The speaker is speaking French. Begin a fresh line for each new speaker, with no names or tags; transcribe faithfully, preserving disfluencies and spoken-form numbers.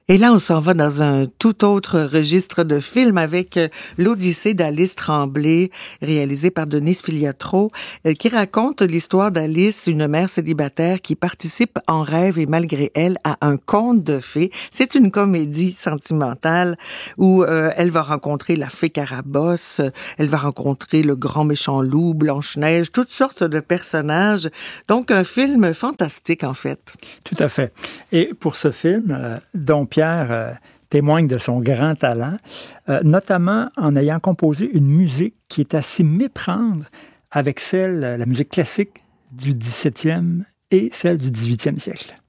Et là, on s'en va dans un tout autre registre de film avec l'Odyssée d'Alice Tremblay, réalisé par Denise Filiatro, qui raconte l'histoire d'Alice, une mère célibataire qui participe en rêve et malgré elle à un conte de fées. C'est une comédie sentimentale où euh, elle va rencontrer la fée Carabosse, elle va rencontrer le grand méchant loup, Blanche-Neige, toutes sortes de personnages. Donc, un film fantastique, en fait.
Tout à fait. Et pour ce film, euh, dont Pierre euh, témoigne de son grand talent, euh, notamment en ayant composé une musique qui est à s'y méprendre avec celle, la musique classique du dix-septième et celle du dix-huitième siècle.